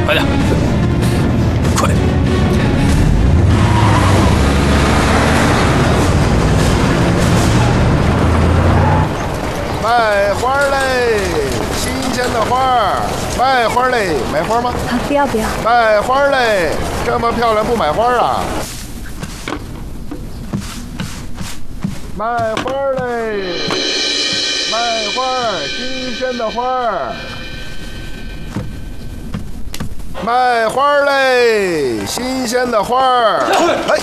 快点，快！ 卖花嘞，新鲜的花，卖花嘞，买花吗？ 啊，不要不要。 卖花嘞，这么漂亮不买花啊？卖花嘞，卖花，新鲜的花。卖花嘞，新鲜的花。哎，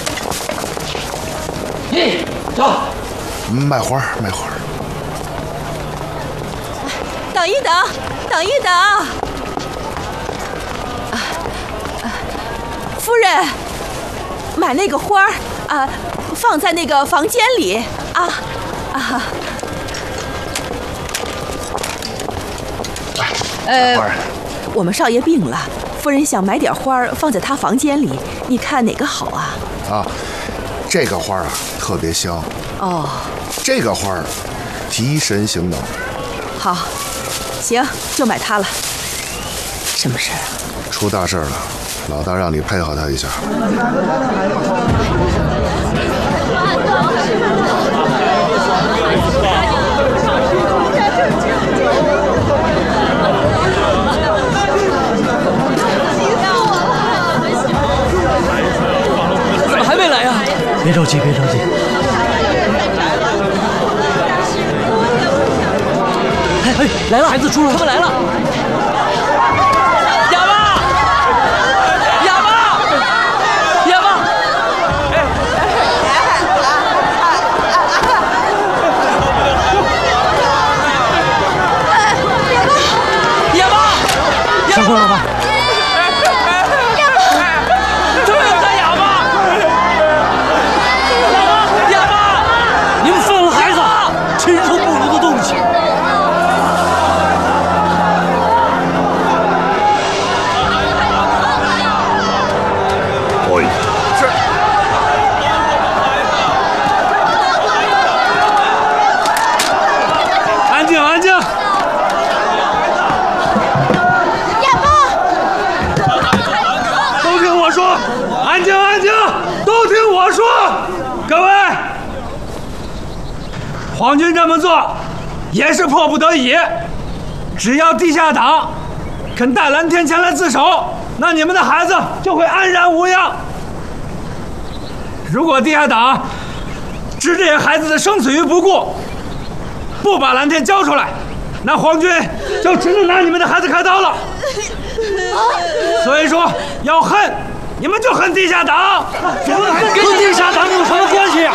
走。 卖花，卖花。 等一等，等一等。夫人，买那个花儿啊，放在那个房间里啊啊。我们少爷病了，夫人想买点花儿放在他房间里，你看哪个好啊？ 啊，这个花啊特别香。 哦， 这个花儿提神醒脑。 好，行，就买它了。什么事儿？ 出大事了，老大让你配合他一下。 怎么还没来呀？别着急，别着急。哎，来了，孩子出来了，他们来了。哑巴，哑巴，哑巴！哑巴，上车了吧？ 皇军这么做也是迫不得已，只要地下党肯带蓝天前来自首，那你们的孩子就会安然无恙。如果地下党置这些孩子的生死于不顾，不把蓝天交出来，那皇军就只能拿你们的孩子开刀了。所以说，要恨你们就恨地下党，跟地下党有什么关系啊？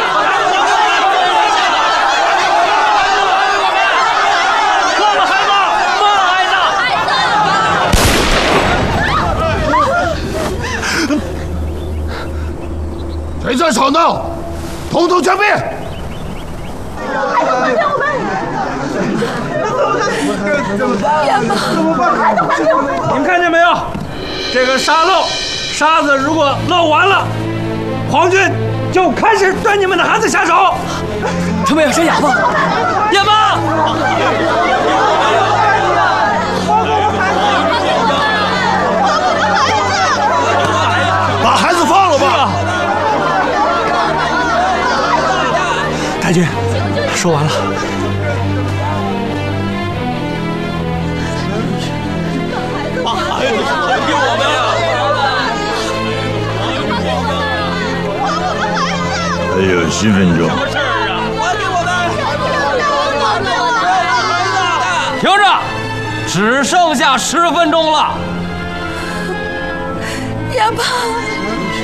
谁在吵闹？统统枪毙！ 你们看见没有？这个沙子如果漏完了，皇军就开始对你们的孩子下手。 他们要杀哑巴，哑巴！ 把孩子放了吧！ 太君，说完了。 把孩子还给我们！ 还有7分钟。 还给我们！ 听着，只剩下10分钟了。 哑巴。